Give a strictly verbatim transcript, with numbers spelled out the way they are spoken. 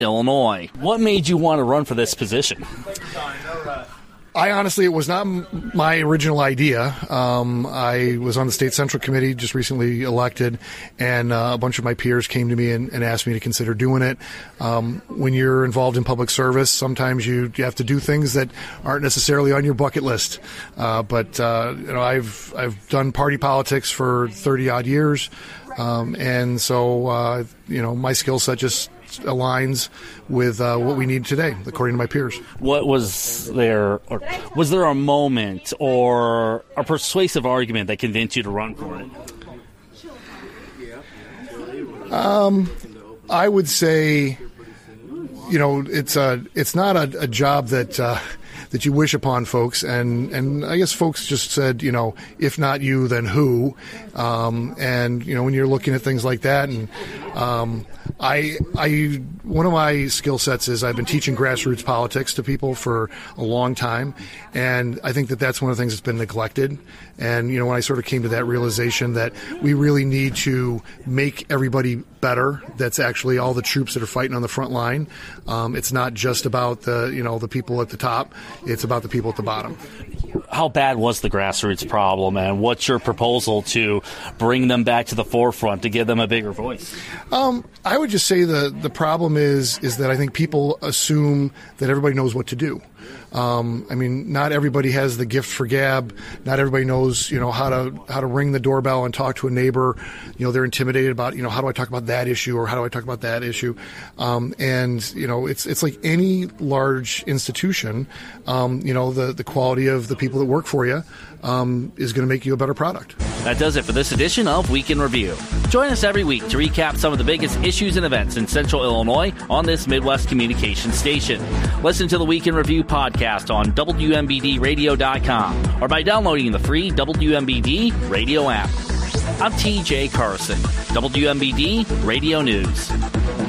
Illinois. What made you want to run for this position? I honestly, it was not m- my original idea. Um, I was on the state central committee, just recently elected, and uh, a bunch of my peers came to me and, and asked me to consider doing it. Um, when you're involved in public service, sometimes you, you have to do things that aren't necessarily on your bucket list. Uh, but uh, you know, I've I've done party politics for thirty odd years, um, and so uh, you know, my skill set just aligns with uh, what we need today, according to my peers. What was there, or was there a moment or a persuasive argument that convinced you to run for it? Um, I would say, you know, it's a, it's not a, a job that uh, that you wish upon folks, and, and I guess folks just said, you know, if not you, then who? Um, and you know, when you're looking at things like that, and um, I, I, one of my skill sets is I've been teaching grassroots politics to people for a long time, and I think that that's one of the things that's been neglected. And you know, when I sort of came to that realization that we really need to make everybody better, that's actually all the troops that are fighting on the front line. Um, it's not just about the, you know, the people at the top; it's about the people at the bottom. How bad was the grassroots problem, and what's your proposal to bring them back to the forefront, to give them a bigger voice? Um, I would just say the the problem is is that I think people assume that everybody knows what to do. Um, I mean, not everybody has the gift for gab. Not everybody knows, you know, how to how to ring the doorbell and talk to a neighbor. You know, they're intimidated about, you know, how do I talk about that issue or how do I talk about that issue? Um, and you know, it's it's like any large institution. Um, you know, the the quality of the people that work for you um, is going to make you a better product. That does it for this edition of Week in Review. Join us every week to recap some of the biggest issues and events in Central Illinois on this Midwest communication station. Listen to the Week in Review podcast on W M B D radio dot com or by downloading the free W M B D radio app. I'm T J Carson, W M B D Radio News.